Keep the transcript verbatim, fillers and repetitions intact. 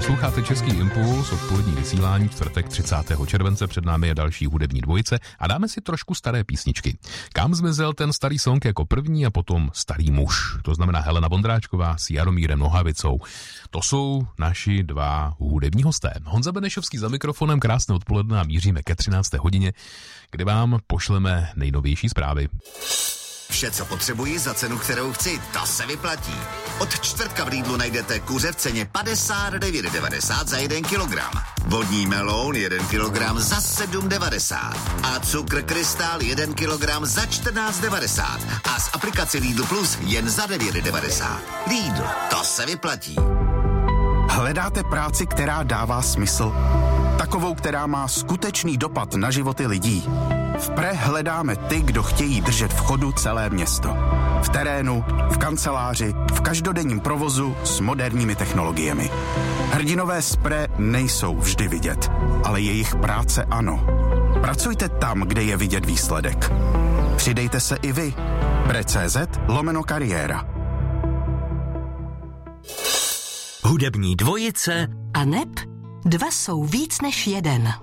Posloucháte Český impuls, odpolední vysílání, čtvrtek třicátého července, před námi je další hudební dvojice a dáme si trošku staré písničky. Kam zmizel ten starý song jako první a potom Starý muž, to znamená Helena Vondráčková s Jaromírem Nohavicou. To jsou naši dva hudební hosté. Honza Benešovský za mikrofonem, krásné odpoledne a míříme ke třinácté hodině, kde vám pošleme nejnovější zprávy. Vše, co potřebuji za cenu, kterou chci, to se vyplatí. Od čtvrtka v Lidlu najdete kuře v ceně padesát devět devadesát za jeden kilogram. Vodní meloun jeden kilogram za sedm devadesát. A cukr krystal jeden kilogram za čtrnáct devadesát. A z aplikace Lidl Plus jen za devět devadesát. Lidl, to se vyplatí. Hledáte práci, která dává smysl? Takovou, která má skutečný dopad na životy lidí? V Pre hledáme ty, kdo chtějí držet v chodu celé město. V terénu, v kanceláři, v každodenním provozu s moderními technologiemi. Hrdinové z Pre nejsou vždy vidět, ale jejich práce ano. Pracujte tam, kde je vidět výsledek. Přidejte se i vy. Pre.cz lomeno kariéra. Hudební dvojice a neb dva jsou víc než jeden.